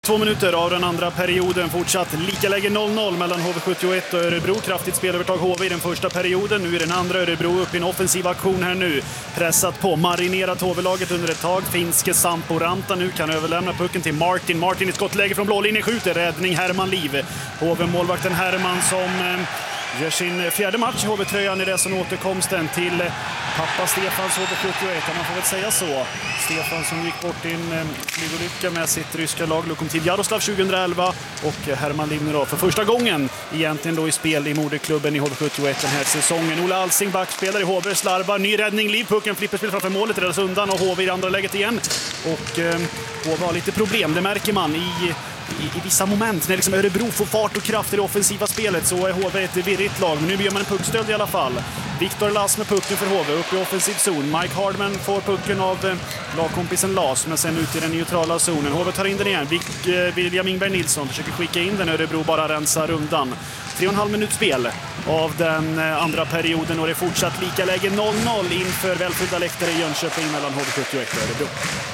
2 minuter av den andra perioden, fortsatt lika läge 0-0 mellan HV71 och Örebro. Kraftigt spelövertag HV i den första perioden. Nu är den andra Örebro upp i en offensiv aktion här nu. Pressat på, marinerat HV-laget under ett tag. Finske Sampo Ranta nu kan överlämna pucken till Martin. Martin i skottläge från blålinjen, skjuter, räddning Herman Liv. HV-målvakten Herman som gör sin fjärde match i HV-tröjan i resten återkomsten till pappa Stefans HV71, kan man får väl säga så. Stefan som gick bort i en flygolycka med sitt ryska lag Lokomotiv Jaroslav 2011, och Herman Livner då för första gången egentligen då i spel i moderklubben i HV71 den här säsongen. Ola Alsing backspelare i HV slarvar, ny räddning, Liv, pucken flipperspel framför målet, räddas undan och HV i andra läget igen. Och HV har lite problem, det märker man i vissa moment när liksom Örebro får fart och kraft i det offensiva spelet, så är HV ett virrigt lag. Men nu gör man en puckstöld i alla fall. Viktor Lass med pucken för HV upp i offensiv zon. Mike Hardman får pucken av lagkompisen Lass, men sen ut i den neutrala zonen. HV tar in den igen. William Ingberg Nilsson försöker skicka in den. Örebro bara rensar undan. 3,5 minut spel av den andra perioden, och det är fortsatt lika läge 0-0 inför välfyllda läktare i Jönköping mellan HV71 och Örebro.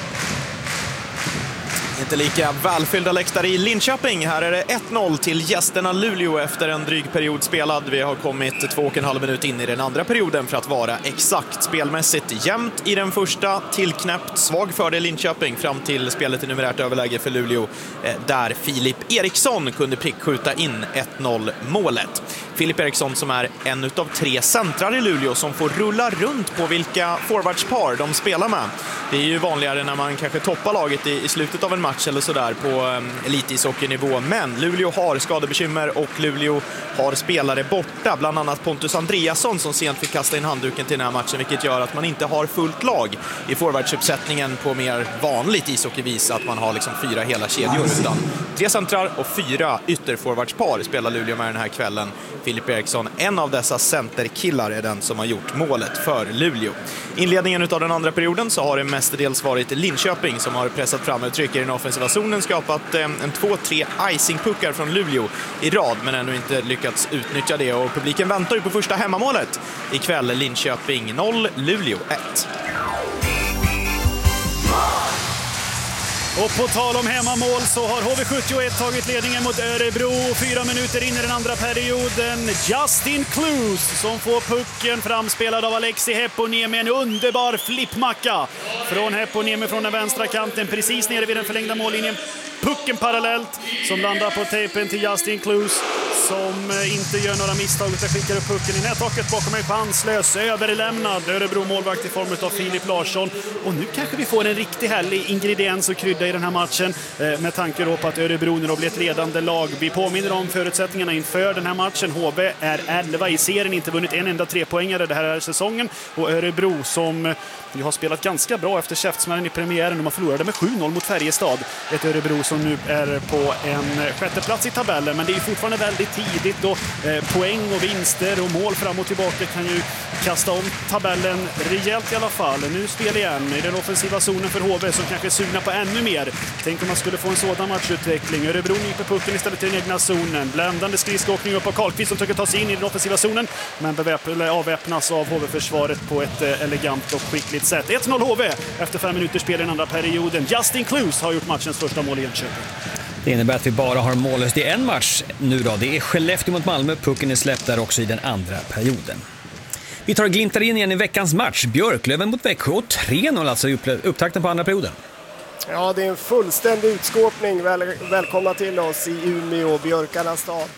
Inte lika välfyllda läktare i Linköping. Här är det 1-0 till gästerna Luleå efter en dryg period spelad. Vi har kommit 2,5 minut in i den andra perioden för att vara exakt. Spelmässigt jämnt i den första, tillknäppt svag fördel Linköping fram till spelet i numerärt överläge för Luleå, där Filip Eriksson kunde prickskjuta in 1-0 målet. Filip Eriksson som är en utav 3 centrar i Luleå som får rulla runt på vilka forwardspar de spelar med. Det är ju vanligare när man kanske toppar laget i slutet av en match eller sådär på elitishockeynivå. Men Luleå har skadebekymmer och Luleå har spelare borta. Bland annat Pontus Andreasson som sent fick kasta in handduken till den här matchen, vilket gör att man inte har fullt lag i forwardsuppsättningen på mer vanligt ishockeyvis, att man har liksom 4 hela kedjor, utan 3 centrar och 4 ytterforwardspar spelar Luleå med den här kvällen. Filip Eriksson, en av dessa centerkillar, är den som har gjort målet för Luleå. Inledningen av den andra perioden så har det mestadels varit Linköping som har pressat fram och trycker i den offensiva zonen, skapat en 2-3 icingpuckar från Luleå i rad, men ännu inte lyckats utnyttja det, och publiken väntar ju på första hemmamålet ikväll. Linköping 0, Luleå 1. Och på tal om hemmamål så har HV71 tagit ledningen mot Örebro 4 minuter in i den andra perioden. Justin Klus som får pucken framspelad av Alexi Heponiemi med en underbar flippmacka från Heponiemi från den vänstra kanten precis nere vid den förlängda mållinjen. Pucken parallellt som landar på tejpen till Justin Klus som inte gör några misstag utan skickar upp pucken i nättaket bakom en chanslös överlämnad Örebro målvakt i form av Filip Larsson. Och nu kanske vi får en riktigt härlig ingrediens och krydda i den här matchen med tanke på att Örebro nu har blivit ett ledande lag. Vi påminner om förutsättningarna inför den här matchen. HV är 11 i serien, inte vunnit en enda 3-poängare det här säsongen, och Örebro som vi har spelat ganska bra efter käftsmällen i premiären. De har förlorat med 7-0 mot Färjestad. Ett Örebro som nu är på en sjätte plats i tabellen, men det är fortfarande väldigt tidigt, och poäng och vinster och mål fram och tillbaka kan ju kasta om tabellen rejält i alla fall. Nu spel igen i den offensiva zonen för HV som kanske är sugna på ännu mer. Tänk om man skulle få en sådan matchutveckling. Örebro nyper pucken istället till den egna zonen. Bländande skridskoåkning upp av Karlqvist som försöker ta sig in i den offensiva zonen, men avväpnas av HV-försvaret på ett elegant och skickligt sätt. 1-0 HV efter 5 minuter spel i den andra perioden. Justin Klus har gjort matchens första mål i Jönköping. Det innebär att vi bara har mållöst i en match nu då. Det är Skellefteå mot Malmö. Pucken är släppt där också i den andra perioden. Vi tar glimtar in igen i veckans match. Björklöven mot Växjö, och 3-0 alltså i upptakten på andra perioden. Ja, det är en fullständig utskåpning. Välkomna till oss i Umeå, Björkarnas stad.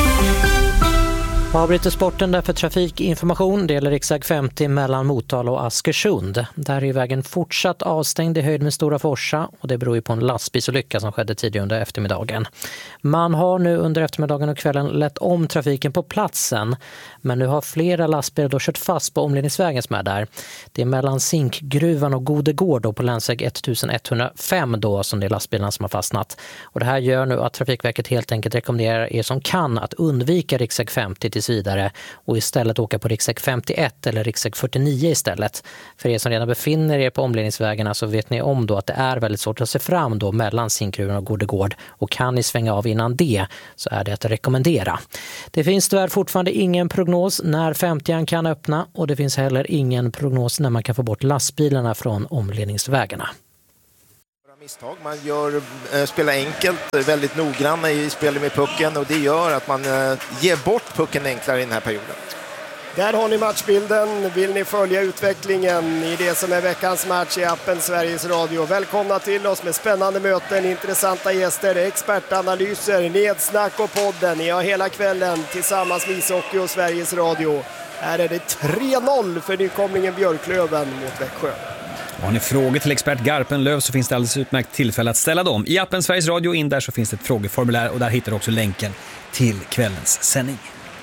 Avbryter sporten därför trafikinformation. Det gäller riksväg 50 mellan Motala och Askersund. Där är vägen fortsatt avstängd i höjd med Stora Forsa, och det beror ju på en lastbilsolycka som skedde tidigare under eftermiddagen. Man har nu under eftermiddagen och kvällen lett om trafiken på platsen, men nu har flera lastbilar då kört fast på omledningsvägen som är där. Det är mellan Zinkgruvan och Godegård då på länsväg 1105 då som det är lastbilarna som har fastnat. Och det här gör nu att Trafikverket helt enkelt rekommenderar er som kan att undvika riksväg 50 tills vidare och istället åka på riksväg 51 eller riksväg 49 istället. För er som redan befinner er på omledningsvägarna så vet ni om då att det är väldigt svårt att se fram då mellan Zinkgruvan och Godegård, och kan ni svänga av innan det så är det att rekommendera. Det finns tyvärr fortfarande ingen prognos när 50an kan öppna, och det finns heller ingen prognos när man kan få bort lastbilarna från omledningsvägarna. Misstag. Man spelar enkelt, väldigt noggranna i spelet med pucken och det gör att man ger bort pucken enklare i den här perioden. Där har ni matchbilden. Vill ni följa utvecklingen i det som är veckans match i appen Sveriges Radio? Välkomna till oss med spännande möten, intressanta gäster, expertanalyser, nedsnack och podden. Ni har hela kvällen tillsammans med ishockey och Sveriges Radio. Här är det 3-0 för nykomlingen Björklöven mot Växjö. Har ni frågor till expert Garpenlöv så finns det alldeles utmärkt tillfälle att ställa dem. I appen Sveriges Radio in där så finns det ett frågeformulär och där hittar du också länken till kvällens sändning.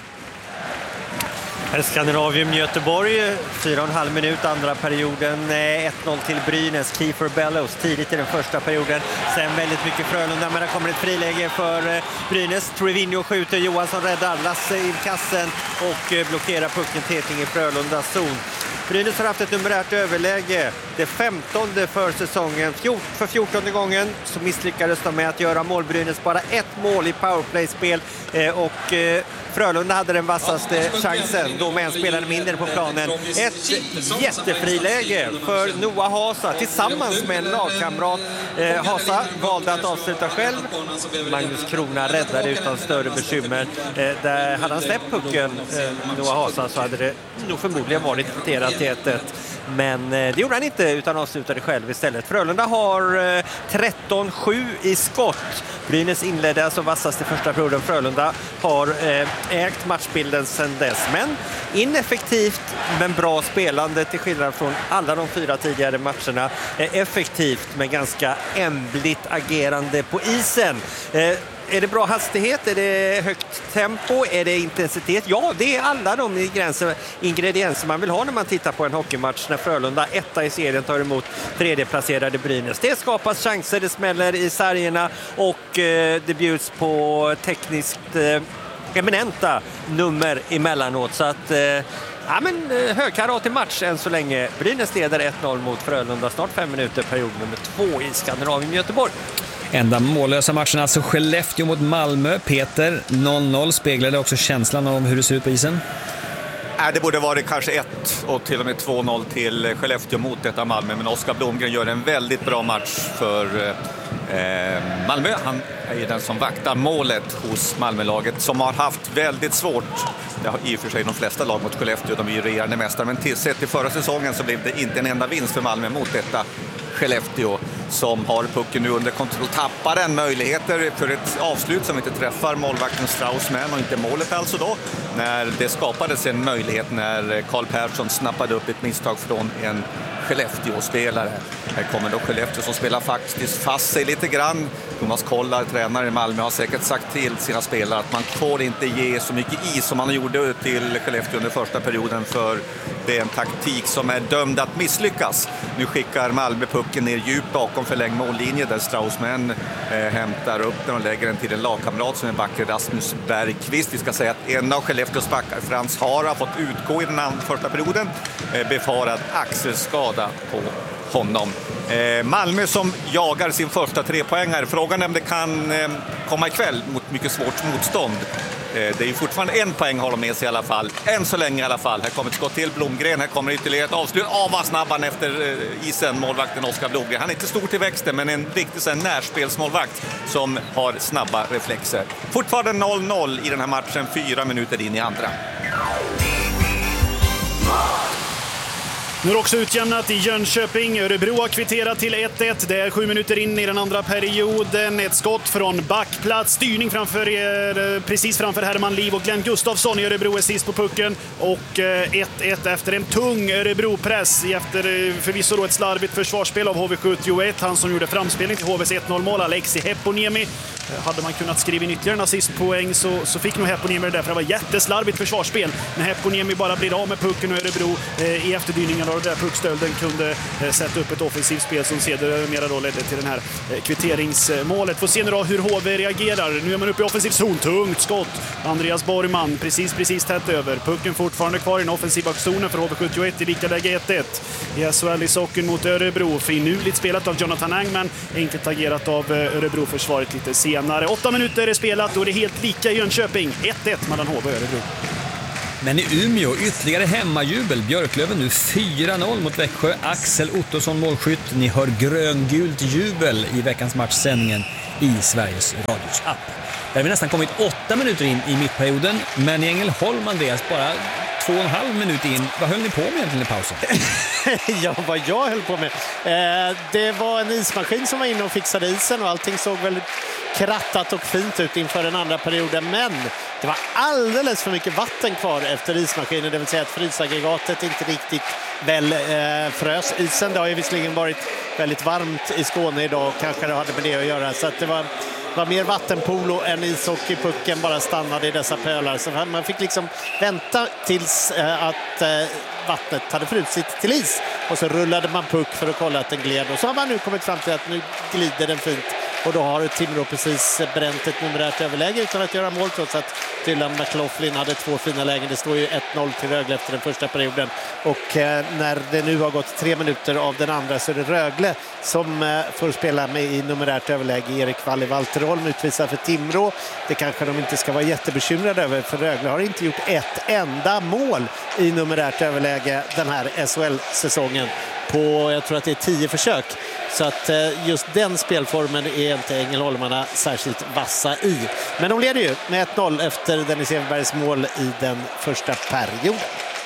Här är Skandinavium Göteborg, 4,5 minut andra perioden, 1-0 till Brynäs, Kiefer Bellows tidigt i den första perioden. Sen väldigt mycket Frölunda, men det kommer ett friläge för Brynäs. Trevinho skjuter, Johansson räddar, Lasse i kassen och blockerar pucken Teting i Frölunda zon. Brynäs har haft ett numerärt överläge, det 15:e för säsongen. För 14:e gången så misslyckades de med att göra mål. Brynäs bara ett mål i powerplay-spel och Frölunda hade den vassaste chansen då med en spelare mindre på planen. Ett jättefriläge för Noah Hasa tillsammans med en lagkamrat. Hasa valde att avsluta själv. Magnus Krona räddade utan större bekymmer. Där hade han släppt pucken, Noah Hasa, så hade det nog förmodligen varit kvitterat till 1-1. Men det gjorde han inte utan avslutade själv istället. Frölunda har 13-7 i skott. Brynäs inledde alltså vassast i första perioden. Frölunda har ägt matchbilden sedan dess. Men ineffektivt men bra spelande till skillnad från alla de 4 tidigare matcherna. Effektivt men ganska ämbligt agerande på isen. Är det bra hastighet? Är det högt tempo? Är det intensitet? Ja, det är alla de ingredienser man vill ha när man tittar på en hockeymatch när Frölunda 1:a i serien tar emot 3D-placerade Brynäs. Det skapas chanser, det smäller i sargerna och det bjuds på tekniskt eminenta nummer emellanåt. Så att högkarat i match än så länge. Brynäs leder 1-0 mot Frölunda. Snart 5 minuter, period nummer 2 i Skandinavium Göteborg. Enda mållösa matchen alltså Skellefteå mot Malmö. Peter, 0-0 speglade också känslan om hur det ser ut på isen. Det borde varit kanske 1 och till och med 2-0 till Skellefteå mot detta Malmö. Men Oskar Blomgren gör en väldigt bra match för Malmö. Han är den som vaktar målet hos Malmölaget som har haft väldigt svårt. Det har i och för sig de flesta lag mot Skellefteå, de är ju regerande mästare. Men tillsett i förra säsongen så blev det inte en enda vinst för Malmö mot detta Skellefteå som har pucken nu under kontroll. Tappar en möjligheter för ett avslut som inte träffar målvakten Straussman och inte målet alltså då. När det skapades en möjlighet när Karl Persson snappade upp ett misstag från en Skellefteå-spelare. Här kommer då Skellefteå som spelar faktiskt fast sig lite grann. Thomas Kollar, tränare i Malmö, har säkert sagt till sina spelare att man får inte ge så mycket is som man gjorde till Skellefteå under första perioden, för det är en taktik som är dömd att misslyckas. Nu skickar Malmö pucken ner djupt bakom förlängd mållinje där Straussman hämtar upp den och lägger den till en lagkamrat som är backen Rasmus Bergqvist. Vi ska säga att en av Skellefteås backar, Frans Hara, fått utgå i den första perioden. Befarad axelskada på honom. Malmö som jagar sin första 3-poängare. Frågan är om det kan komma ikväll mot mycket svårt motstånd. Det är ju fortfarande 1 poäng har de med sig i alla fall. Än så länge i alla fall. Här kommer ett skott till Blomgren. Här kommer ytterligare ett avslut. Vad snabban efter isen, målvakten Oskar Blomgren. Han är inte stor till växten men en riktig närspelsmålvakt som har snabba reflexer. Fortfarande 0-0 i den här matchen, 4 minuter in i andra. Nu är också utjämnat i Jönköping. Örebro har kvitterat till 1-1. Det är 7 minuter in i den andra perioden. Ett skott från backplats. Styrning precis framför Herman Liv och Glenn Gustafsson i Örebro är sist på pucken. Och 1-1 efter en tung Örebro-press. Efter förvisso då ett slarvigt försvarsspel av HV71. Han som gjorde framspelning till HVs 1-0-mål, Alexi Heponiemi. Hade man kunnat skriva in ytterligare en assistpoäng så fick nog Heponiemi det därför det var jätteslarvigt försvarsspel. Men Heponiemi bara blir av med pucken och Örebro i efterdyningen av den där puckstölden kunde sätta upp ett offensivt spel som sedermera då ledde till den här kvitteringsmålet. Får se nu då hur HV reagerar. Nu är man uppe i offensiv zon. Tungt skott. Andreas Borgman precis tätt över. Pucken fortfarande kvar i den offensiva zonen för HV71 i lika läge 1-1. I SHL i socken mot Örebro. Finurligt spelat av Jonathan Angman. Enkelt agerat av Örebro-försvaret lite senare. 8 minuter är spelat och det är helt lika i Jönköping. 1-1 mellan HV och Örebro. Men i Umeå, ytterligare hemmajubel. Björklöven nu 4-0 mot Växjö. Axel Ottosson målskytt. Ni hör gröngult jubel i veckans matchsändningen i Sveriges Radios app. Där har vi nästan kommit 8 minuter in i mittperioden. Men i Ängelholm, Andreas, bara 2,5 minuter in. Vad höll ni på med egentligen i pausen? Ja, vad jag höll på med. Det var en ismaskin som var inne och fixade isen och allting såg väldigt krattat och fint ut inför den andra perioden. Men det var alldeles för mycket vatten kvar efter ismaskinen. Det vill säga att frysaggregatet inte riktigt väl frös isen. Det har ju visserligen varit väldigt varmt i Skåne idag och kanske det hade med det att göra. Så att det var mer vattenpolo än ishockeypucken bara stannade i dessa pölar. Så man fick liksom vänta tills att vattnet hade frusit till is. Och så rullade man puck för att kolla att den gled. Och så har man nu kommit fram till att nu glider den fint. Och då har Timrå precis bränt ett numerärt överläge utan att göra mål, trots att Dylan McLaughlin hade 2 fina lägen. Det står ju 1-0 till Rögle efter den första perioden. Och när det nu har gått 3 minuter av den andra så är det Rögle som får spela med i numerärt överläge. Erik Wall i Valterholm utvisar för Timrå. Det kanske de inte ska vara jättebekymrade över, för Rögle har inte gjort ett enda mål i numerärt överläge den här SHL-säsongen på, jag tror att det är 10 försök. Så att just den spelformen är inte Ängelholmarna särskilt vassa i. Men de leder ju med 1-0 efter Dennis Everbergs mål i den första perioden.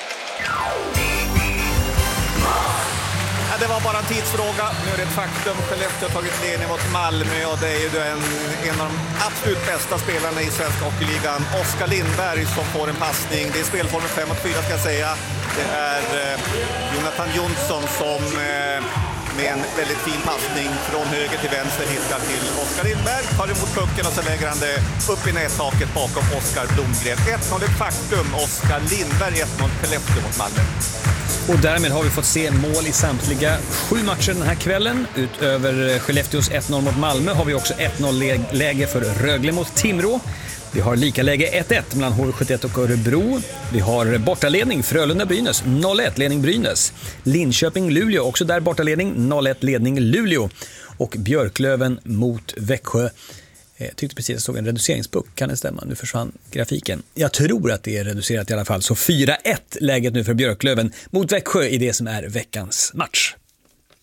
Ja, det var bara en tidsfråga. Nu är det ett faktum. Skellefteå har tagit ledning mot Malmö och det är ju en av de absolut bästa spelarna i svenska hockeyligan. Oskar Lindberg som får en passning. Det är spelformen 5-4 ska jag säga. Det är Jonathan Jonsson som med en väldigt fin passning från höger till vänster hittar till Oskar Lindberg. Tar emot pucken och så lägger han det upp i nättaket bakom Oskar Blomgren. 1-0 ett faktum. Oskar Lindberg 1-0 Skellefteå mot Malmö. Och därmed har vi fått se mål i samtliga 7 matcher den här kvällen. Utöver Skellefteås 1-0 mot Malmö har vi också 1-0-läge för Rögle mot Timrå. Vi har lika läge 1-1 mellan HV71 och Örebro. Vi har bortaledning Frölunda-Brynäs, 0-1 ledning Brynäs. Linköping-Luleå, också där bortaledning, 0-1 ledning Luleå. Och Björklöven mot Växjö. Jag tyckte precis att jag såg en reduceringspuck, kan det stämma? Nu försvann grafiken. Jag tror att det är reducerat i alla fall. Så 4-1 läget nu för Björklöven mot Växjö i det som är veckans match.